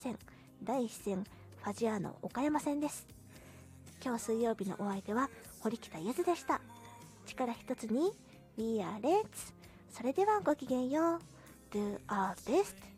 戦第1戦ファジアーノ岡山戦です。今日水曜日のお相手は堀北ゆずでした。力一つに We are Reds。それではごきげんよう。Do our best。